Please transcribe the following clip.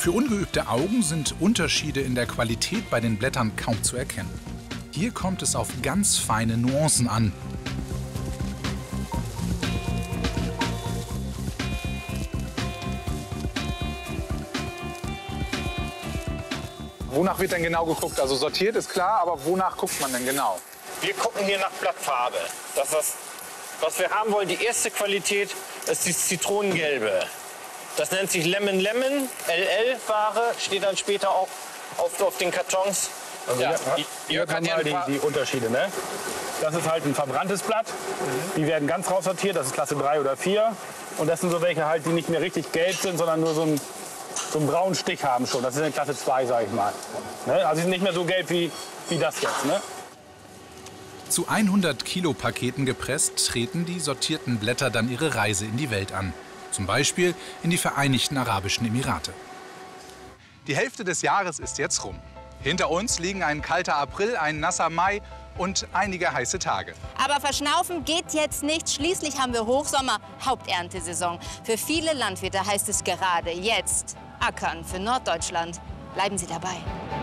Für ungeübte Augen sind Unterschiede in der Qualität bei den Blättern kaum zu erkennen. Hier kommt es auf ganz feine Nuancen an. Wonach wird denn genau geguckt? Also sortiert ist klar, aber wonach guckt man denn genau? Wir gucken hier nach Blattfarbe. Was wir haben wollen, die erste Qualität ist die Zitronengelbe. Das nennt sich Lemon Lemon, LL-Ware, steht dann später auch auf den Kartons. Also ja, hier kann mal die Unterschiede. Ne? Das ist halt ein verbranntes Blatt. Die werden ganz raussortiert, das ist Klasse 3 oder 4. Und das sind so welche halt, die nicht mehr richtig gelb sind, sondern nur so einen braunen Stich haben schon. Das ist eine Klasse 2, sage ich mal. Ne? Also sie sind nicht mehr so gelb wie das jetzt. Ne? Zu 100 Kilo Paketen gepresst treten die sortierten Blätter dann ihre Reise in die Welt an. Zum Beispiel in die Vereinigten Arabischen Emirate. Die Hälfte des Jahres ist jetzt rum. Hinter uns liegen ein kalter April, ein nasser Mai und einige heiße Tage. Aber verschnaufen geht jetzt nicht. Schließlich haben wir Hochsommer, Haupterntesaison. Für viele Landwirte heißt es gerade jetzt ackern für Norddeutschland. Bleiben Sie dabei.